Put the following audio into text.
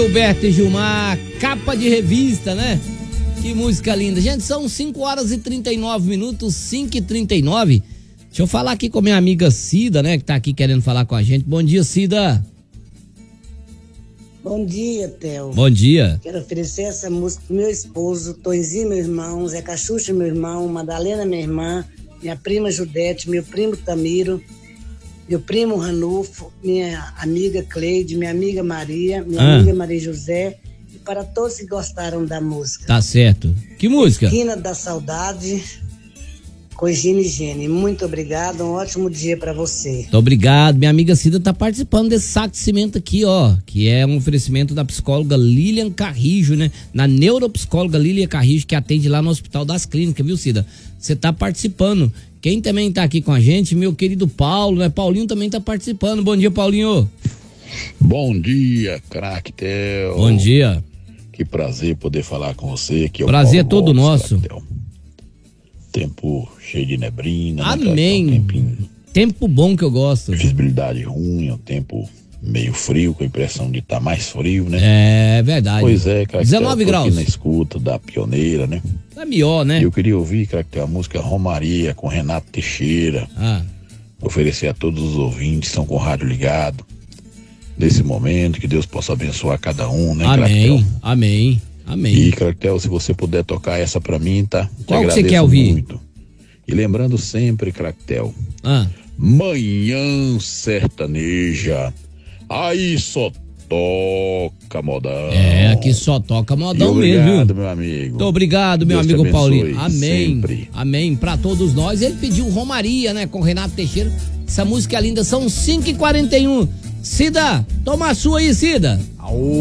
Gilberto e Gilmar, capa de revista, né? Que música linda. Gente, são 5h39, 5h39. Deixa eu falar aqui com minha amiga Cida, né? Que tá aqui querendo falar com a gente. Bom dia, Cida. Bom dia, Theo. Bom dia. Quero oferecer essa música pro meu esposo, Tonzinho, meu irmão, Zé Cachucha, meu irmão, Madalena, minha irmã, minha prima Judete, meu primo Tamiro, meu primo Ranulfo, minha amiga Cleide, minha amiga Maria, minha amiga Maria José, e para todos que gostaram da música. Tá certo. Que música? Esquina da Saudade, com Gine Gene. Muito obrigado, um ótimo dia para você. Muito obrigado. Minha amiga Cida tá participando desse saco de cimento aqui, ó, que é um oferecimento da psicóloga Lilian Carrijo, né? Na neuropsicóloga Lilian Carrijo, que atende lá no Hospital das Clínicas, viu, Cida? Você tá participando. Quem também tá aqui com a gente, meu querido Paulo, né? Paulinho também tá participando. Bom dia, Paulinho. Bom dia, craque Theo. Bom dia. Que prazer poder falar com você. Que prazer é todo nosso. Tempo cheio de neblina. Amém. Né, tempo bom que eu gosto. Visibilidade ruim, um tempo meio frio, com a impressão de estar mais frio, né? É verdade. Pois é, craque 19 graus. Aqui na escuta da Pioneira, né? Tá melhor, né? E eu queria ouvir, craque Theo, a música Romaria com Renato Teixeira. Oferecer a todos os ouvintes, estão com o rádio ligado. Nesse momento, que Deus possa abençoar cada um, né, Amém, amém, amém. E, Craquetel, se você puder tocar essa pra mim, tá? Qual que você quer ouvir? Muito. E lembrando sempre, Craquetel, Manhã Sertaneja, aí só toca modão. É, aqui só toca modão mesmo, viu? Obrigado, meu amigo. Muito obrigado, meu Deus amigo Paulinho. Amém, sempre. amém, pra todos nós. Ele pediu Romaria, né, com Renato Teixeira. Essa música é linda, são 5h41. Cida, toma a sua aí, Cida.